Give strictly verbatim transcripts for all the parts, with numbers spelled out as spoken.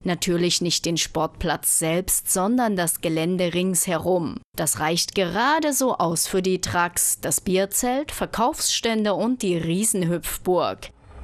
Natürlich nicht den Sportplatz selbst, sondern das Gelände ringsherum. Das reicht gerade so aus für die Trucks, das Bierzelt, Verkaufsstände und die Riesenhüpfburg.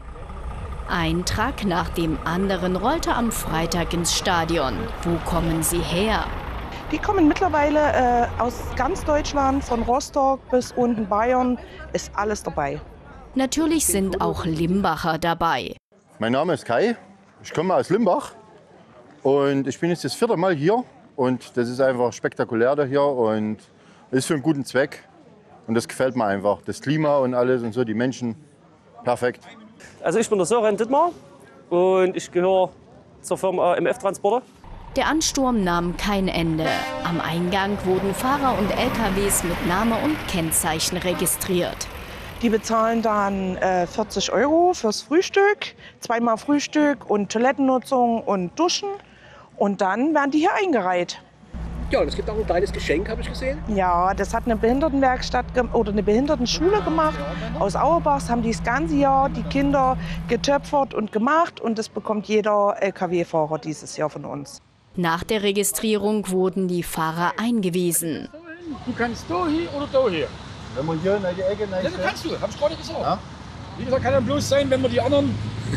Ein Truck nach dem anderen rollte am Freitag ins Stadion. Wo kommen sie her? Die kommen mittlerweile äh, aus ganz Deutschland, von Rostock bis unten Bayern, ist alles dabei. Natürlich sind auch Limbacher dabei. Mein Name ist Kai, ich komme aus Limbach und ich bin jetzt das vierte Mal hier. Und das ist einfach spektakulär da hier und ist für einen guten Zweck. Und das gefällt mir einfach. Das Klima und alles und so, die Menschen, perfekt. Also ich bin der Sören Dittmar und ich gehöre zur Firma M F Transporter. Der Ansturm nahm kein Ende. Am Eingang wurden Fahrer und L K Ws mit Name und Kennzeichen registriert. Die bezahlen dann äh, vierzig Euro fürs Frühstück, zweimal Frühstück und Toilettennutzung und Duschen. Und dann werden die hier eingereiht. Ja, und es gibt auch ein kleines Geschenk, habe ich gesehen. Ja, das hat eine Behindertenwerkstatt oder eine Behindertenschule gemacht. Aus Auerbachs haben die das ganze Jahr die Kinder getöpfert und gemacht. Und das bekommt jeder L K W-Fahrer dieses Jahr von uns. Nach der Registrierung wurden die Fahrer eingewiesen. Du kannst da hier oder da hier. Wenn man hier in die Ecke Ja, du kannst du, hab ich gerade gesagt. Ja? Wie gesagt, kann dann bloß sein, wenn wir die anderen...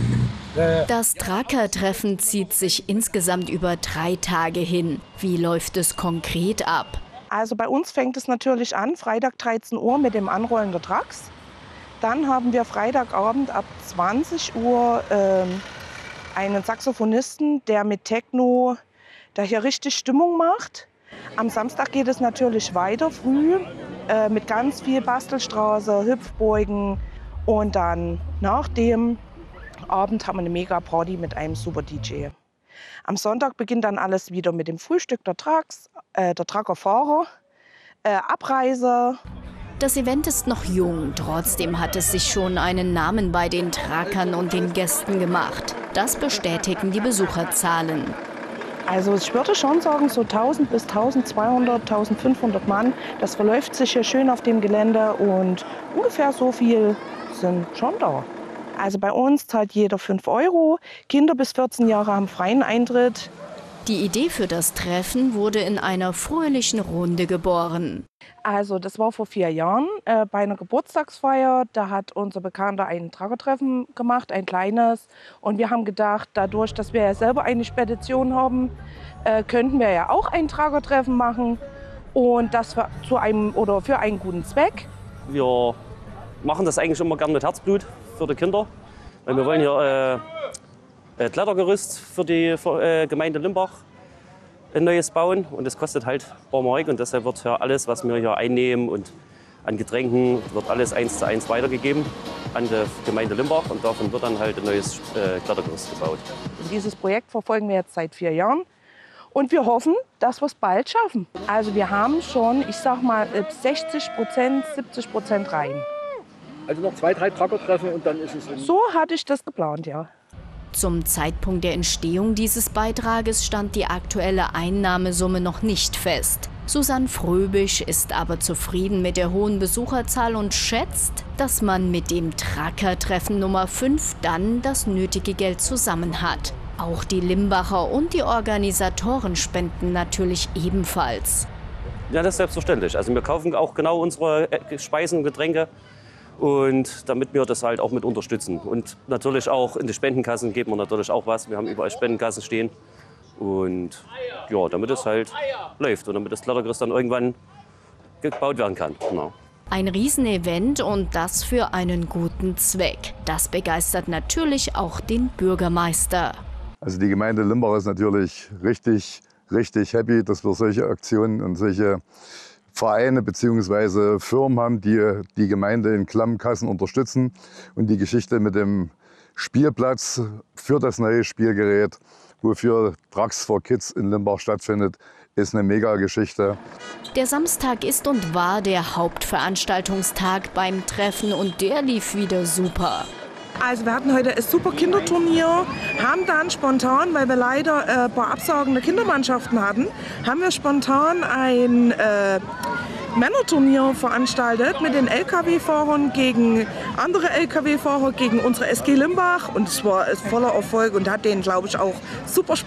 Das Tracker-Treffen zieht sich insgesamt über drei Tage hin. Wie läuft es konkret ab? Also bei uns fängt es natürlich an, Freitag dreizehn Uhr mit dem Anrollen der Trucks. Dann haben wir Freitagabend ab zwanzig Uhr ähm, einen Saxophonisten, der mit Techno, der hier richtig Stimmung macht. Am Samstag geht es natürlich weiter früh äh, mit ganz viel Bastelstraße, Hüpfburgen und dann nach dem Abend haben wir eine Mega-Party mit einem super D J. Am Sonntag beginnt dann alles wieder mit dem Frühstück der Trucks, äh, der Truckerfahrer, äh, Abreise. Das Event ist noch jung, trotzdem hat es sich schon einen Namen bei den Truckern und den Gästen gemacht. Das bestätigen die Besucherzahlen. Also ich würde schon sagen, so tausend bis tausendzweihundert, tausendfünfhundert Mann. Das verläuft sich hier schön auf dem Gelände und ungefähr so viel sind schon da. Also bei uns zahlt jeder fünf Euro. Kinder bis vierzehn Jahre haben freien Eintritt. Die Idee für das Treffen wurde in einer fröhlichen Runde geboren. Also das war vor vier Jahren äh, bei einer Geburtstagsfeier. Da hat unser Bekannter ein Tragotreffen gemacht, ein kleines. Und wir haben gedacht, dadurch, dass wir ja selber eine Spedition haben, äh, könnten wir ja auch ein Tragotreffen machen. Und das für, zu einem, oder für einen guten Zweck. Wir machen das eigentlich immer gern mit Herzblut für die Kinder. Weil wir wollen hier äh, ein Klettergerüst für die für, äh, Gemeinde Limbach ein neues bauen. Und das kostet halt ein paar Mark. Und deshalb wird hier alles, was wir hier einnehmen und an Getränken, wird alles eins zu eins weitergegeben an die Gemeinde Limbach. Und davon wird dann halt ein neues äh, Klettergerüst gebaut. Dieses Projekt verfolgen wir jetzt seit vier Jahren. Und wir hoffen, dass wir es bald schaffen. Also wir haben schon, ich sag mal, sechzig Prozent, siebzig Prozent rein. Also noch zwei, drei Trackertreffen und dann ist es... So hatte ich das geplant, ja. Zum Zeitpunkt der Entstehung dieses Beitrages stand die aktuelle Einnahmesumme noch nicht fest. Susanne Fröbisch ist aber zufrieden mit der hohen Besucherzahl und schätzt, dass man mit dem Tracker-Treffen Nummer fünf dann das nötige Geld zusammen hat. Auch die Limbacher und die Organisatoren spenden natürlich ebenfalls. Ja, das ist selbstverständlich. Also wir kaufen auch genau unsere Speisen und Getränke. Und damit wir das halt auch mit unterstützen. Und natürlich auch in die Spendenkassen geben wir natürlich auch was. Wir haben überall Spendenkassen stehen. Und ja, damit es halt läuft und damit das Klettergerüst dann irgendwann gebaut werden kann. Genau. Ein Riesenevent und das für einen guten Zweck. Das begeistert natürlich auch den Bürgermeister. Also die Gemeinde Limbach ist natürlich richtig, richtig happy, dass wir solche Aktionen und solche Vereine bzw. Firmen haben, die die Gemeinde in Klammkassen unterstützen. Und die Geschichte mit dem Spielplatz für das neue Spielgerät, wofür Trucks for Kids in Limbach stattfindet, ist eine Mega-Geschichte. Der Samstag ist und war der Hauptveranstaltungstag beim Treffen und der lief wieder super. Also wir hatten heute ein super Kinderturnier, haben dann spontan, weil wir leider äh, ein paar Absagen der Kindermannschaften hatten, haben wir spontan ein äh, Männerturnier veranstaltet mit den L K W-Fahrern gegen andere L K W-Fahrer, gegen unsere S G Limbach. Und es war voller Erfolg und hat denen, glaube ich, auch super Spaß